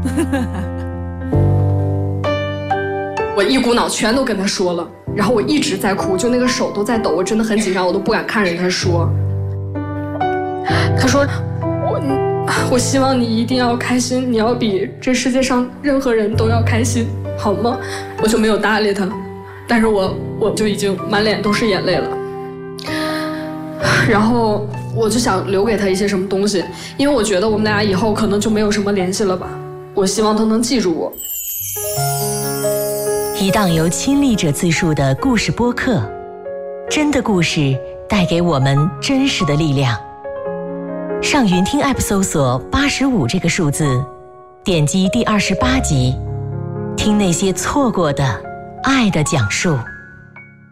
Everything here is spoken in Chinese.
我一股脑全都跟他说了，然后我一直在哭，就那个手都在抖，我真的很紧张，我都不敢看着他说。他说我希望你一定要开心，你要比这世界上任何人都要开心，好吗？我就没有搭理他，但是我就已经满脸都是眼泪了。然后我就想留给他一些什么东西，因为我觉得我们俩以后可能就没有什么联系了吧。我希望他能记住我。 一档由亲历者自述的故事播客，真的故事带给我们真实的力量。上云听 App 搜索85这个数字，点击第28集，听那些错过的爱的讲述。